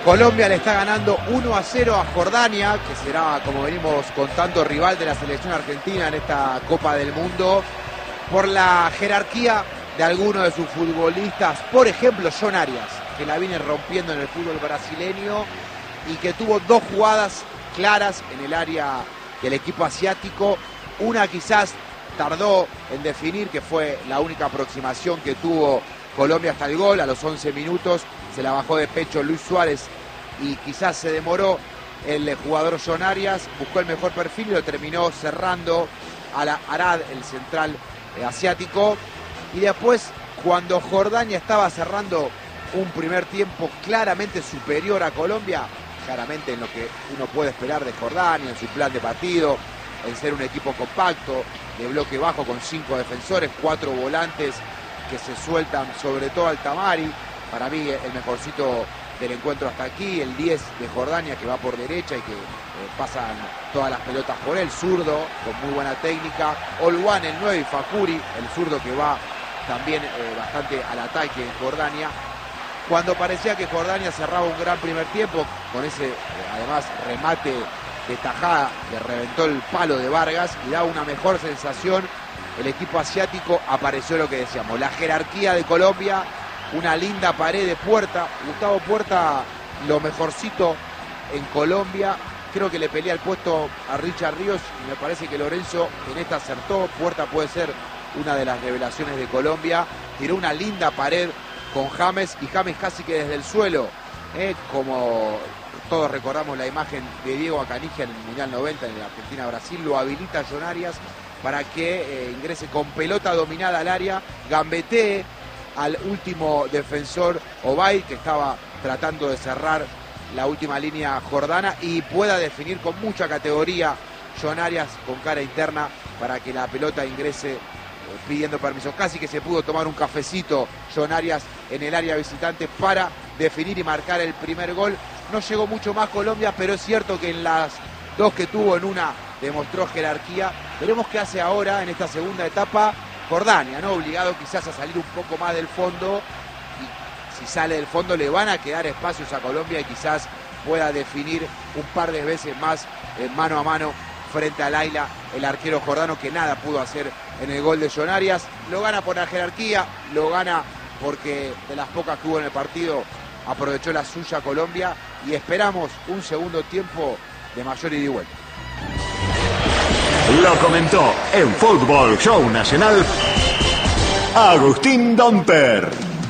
Colombia le está ganando 1-0 a Jordania, que será, como venimos contando, rival de la selección argentina en esta Copa del Mundo, por la jerarquía de algunos de sus futbolistas. Por ejemplo, John Arias, que la viene rompiendo en el fútbol brasileño y que tuvo dos jugadas claras en el área del equipo asiático. Una quizás tardó en definir, que fue la única aproximación que tuvo Colombia hasta el gol. A los 11 minutos se la bajó de pecho Luis Suárez y quizás se demoró el jugador John Arias, buscó el mejor perfil y lo terminó cerrando a la Arad, el central asiático. Y después, cuando Jordania estaba cerrando un primer tiempo claramente superior a Colombia, claramente en lo que uno puede esperar de Jordania, en su plan de partido, en ser un equipo compacto, de bloque bajo con 5 defensores, 4 volantes que se sueltan, sobre todo al Tamari, para mí el mejorcito del encuentro hasta aquí, el 10 de Jordania que va por derecha y que pasan todas las pelotas por él, zurdo, con muy buena técnica, Olwan el 9 y Fakuri, el zurdo que va también bastante al ataque en Jordania. Cuando parecía que Jordania cerraba un gran primer tiempo, con ese además remate de tajada que reventó el palo de Vargas y da una mejor sensación, el equipo asiático apareció lo que decíamos, la jerarquía de Colombia, una linda pared de Puerta. Gustavo Puerta, lo mejorcito en Colombia, creo que le pelea el puesto a Richard Ríos y me parece que Lorenzo en esta acertó. Puerta puede ser una de las revelaciones de Colombia, tiró una linda pared con James y James casi que desde el suelo, como todos recordamos la imagen de Diego Acanigia en el Mundial 90 en la Argentina-Brasil, lo habilita a John Arias para que ingrese con pelota dominada al área, gambetee al último defensor Obaid, que estaba tratando de cerrar la última línea jordana, y pueda definir con mucha categoría John Arias con cara interna para que la pelota ingrese pidiendo permiso. Casi que se pudo tomar un cafecito John Arias en el área visitante para definir y marcar el primer gol. No llegó mucho más Colombia, pero es cierto que en las dos que tuvo, en una demostró jerarquía. Veremos qué hace ahora en esta segunda etapa Jordania, ¿no? Obligado quizás a salir un poco más del fondo, y si sale del fondo le van a quedar espacios a Colombia y quizás pueda definir un par de veces más mano a mano frente a Laila, el arquero jordano, que nada pudo hacer en el gol de John Arias. Lo gana por la jerarquía, lo gana porque de las pocas que hubo en el partido aprovechó la suya Colombia, y esperamos un segundo tiempo de mayor ida y vuelta. Lo comentó en Fútbol Show Nacional Agustín Domper.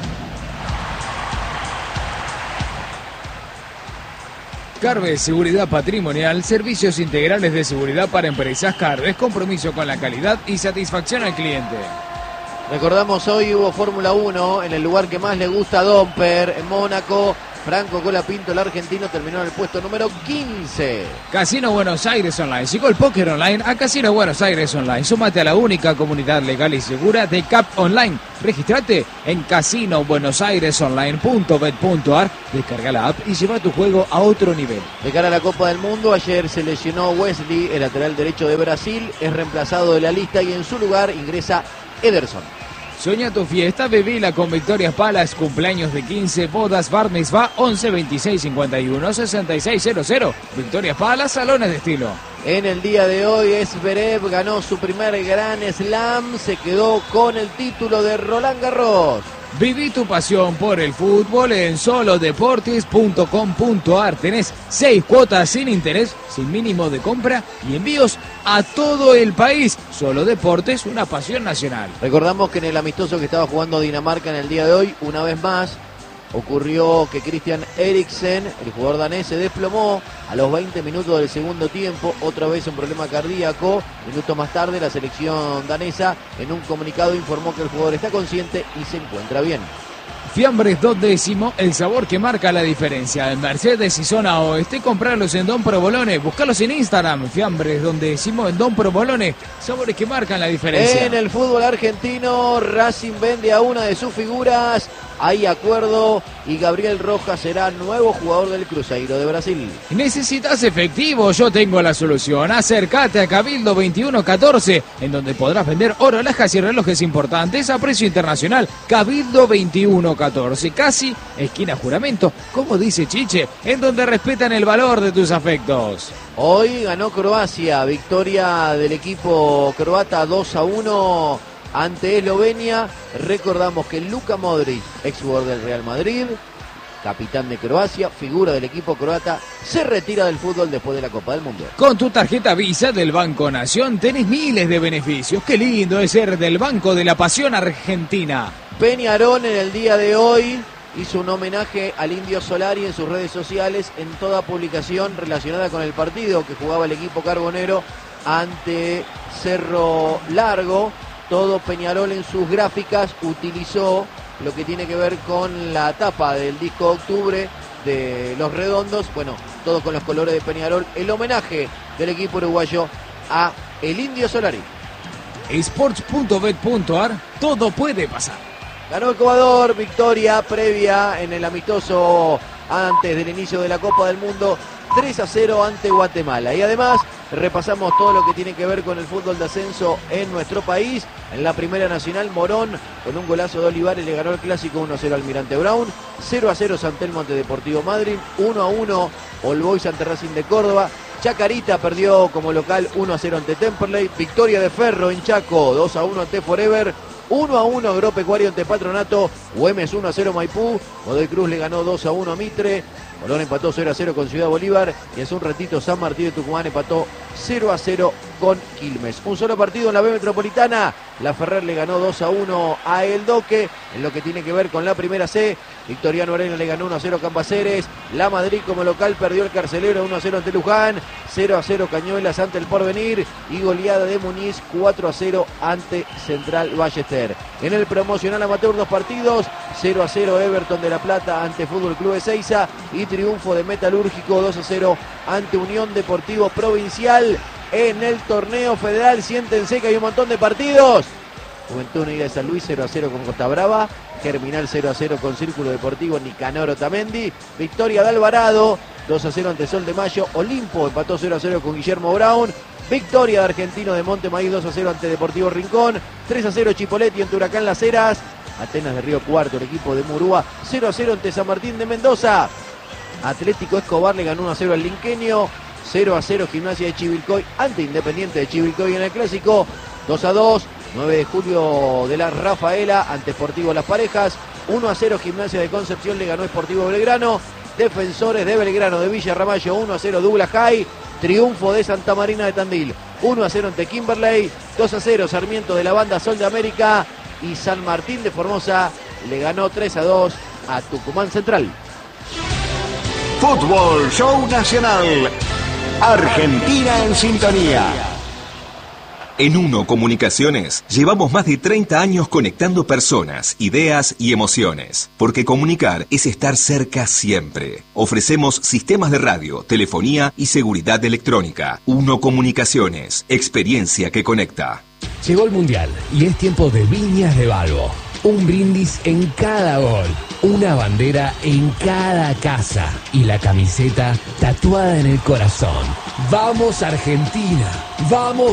Carves Seguridad Patrimonial, servicios integrales de seguridad para empresas. Carves, compromiso con la calidad y satisfacción al cliente. Recordamos, hoy hubo Fórmula 1 en el lugar que más le gusta a Domper, en Mónaco. Franco Colapinto, el argentino, terminó en el puesto número 15. Casino Buenos Aires Online. Llegó el póker online a Casino Buenos Aires Online. Súmate a la única comunidad legal y segura de CAP Online. Regístrate en casinobuenosairesonline.bet.ar. Descarga la app y lleva tu juego a otro nivel. De cara a la Copa del Mundo, ayer se lesionó Wesley, el lateral derecho de Brasil. Es reemplazado de la lista y en su lugar ingresa Ederson. Sueña tu fiesta, vivila con Victoria's Palace, cumpleaños de 15, bodas, bar mitzvah, 11 26 51 66 00. Victoria's Palace, salones de estilo. En el día de hoy, Zverev ganó su primer Gran Slam, se quedó con el título de Roland Garros. Viví tu pasión por el fútbol en solodeportes.com.ar. Tenés 6 cuotas sin interés, sin mínimo de compra y envíos a todo el país. Solo Deportes, una pasión nacional. Recordamos que en el amistoso que estaba jugando Dinamarca en el día de hoy, una vez más, ocurrió que Christian Eriksen, el jugador danés, se desplomó a los 20 minutos del segundo tiempo. Otra vez un problema cardíaco. Minutos más tarde, la selección danesa en un comunicado informó que el jugador está consciente y se encuentra bien. Fiambres 2 décimo, el sabor que marca la diferencia. En Mercedes y zona oeste, comprarlos en Don Provolone. Buscalos en Instagram, Fiambres 2 décimo en Don Provolone. Sabores que marcan la diferencia. En el fútbol argentino, Racing vende a una de sus figuras. Hay acuerdo y Gabriel Rojas será nuevo jugador del Cruzeiro de Brasil. ¿Necesitas efectivo? Yo tengo la solución. Acércate a Cabildo 2114, en donde podrás vender oro, alhajas y relojes importantes a precio internacional. Cabildo 2114. 14, casi esquina Juramento, como dice Chiche, en donde respetan el valor de tus afectos. Hoy ganó Croacia, victoria del equipo croata 2-1 ante Eslovenia. Recordamos que Luka Modric, ex jugador del Real Madrid, capitán de Croacia, figura del equipo croata, se retira del fútbol después de la Copa del Mundo. Con tu tarjeta Visa del Banco Nación tenés miles de beneficios. Qué lindo es ser del Banco de la Pasión Argentina. Peñarol en el día de hoy hizo un homenaje al Indio Solari en sus redes sociales, en toda publicación relacionada con el partido que jugaba el equipo carbonero ante Cerro Largo. Todo Peñarol en sus gráficas utilizó lo que tiene que ver con la tapa del disco de Octubre de Los Redondos, bueno, todo con los colores de Peñarol, el homenaje del equipo uruguayo a el Indio Solari. Sports.bet.ar, todo puede pasar. Ganó Ecuador, victoria previa en el amistoso antes del inicio de la Copa del Mundo, 3-0 ante Guatemala. Y además repasamos todo lo que tiene que ver con el fútbol de ascenso en nuestro país. En la Primera Nacional, Morón, con un golazo de Olivares, le ganó el clásico 1-0 al Almirante Brown. 0-0 San Telmo ante Deportivo Madryn. 1-1 All Boys ante Racing de Córdoba. Chacarita perdió como local 1-0 ante Temperley. Victoria de Ferro en Chaco, 2-1 ante Forever. 1-1 Agropecuario ante Patronato. Güemes 1-0 Maipú. Godoy Cruz le ganó 2-1 a Mitre. Colón empató 0-0 con Ciudad Bolívar. Y hace un ratito San Martín de Tucumán empató 0-0 con Quilmes. Un solo partido en la B Metropolitana. La Ferrer le ganó 2-1 a El Doque. En lo que tiene que ver con la Primera C, Victoriano Arena le ganó 1-0 a Cambaceres. La Madrid como local perdió el Carcelero 1-0 ante Luján. 0-0 Cañuelas ante el Porvenir. Y goleada de Muniz 4-0 ante Central Ballester. En el promocional amateur, 2 partidos. 0-0 Everton de La Plata ante Fútbol Club Ezeiza. Y triunfo de Metalúrgico 2-0 ante Unión Deportivo Provincial. En el torneo federal, siéntense que hay un montón de partidos. Juventud Unida de San Luis 0-0 con Costa Brava. Germinal 0-0 con Círculo Deportivo Nicanor Otamendi. Victoria de Alvarado 2-0 ante Sol de Mayo. Olimpo empató 0-0 con Guillermo Brown. Victoria de Argentino de Monte Maíz 2-0 ante Deportivo Rincón. 3-0 Chipoletti ante Huracán Las Heras. Atenas de Río Cuarto, el equipo de Murúa 0-0 ante San Martín de Mendoza. Atlético Escobar le ganó 1-0 al Linqueño. 0-0 Gimnasia de Chivilcoy ante Independiente de Chivilcoy en el Clásico. 2-2 9 de julio de la Rafaela ante Sportivo Las Parejas. 1-0 Gimnasia de Concepción le ganó Sportivo Belgrano. Defensores de Belgrano de Villa Ramallo 1-0 Douglas High. Triunfo de Santa Marina de Tandil 1-0 ante Kimberley. 2-0 Sarmiento de la Banda Sol de América. Y San Martín de Formosa le ganó 3-2 a Tucumán Central. Fútbol Show Nacional. Argentina en sintonía. En Uno Comunicaciones llevamos más de 30 años conectando personas, ideas y emociones, porque comunicar es estar cerca siempre. Ofrecemos sistemas de radio, telefonía y seguridad electrónica. Uno Comunicaciones, experiencia que conecta. Llegó el Mundial y es tiempo de Viñas de Balbo. Un brindis en cada gol, una bandera en cada casa y la camiseta tatuada en el corazón. ¡Vamos Argentina! ¡Vamos!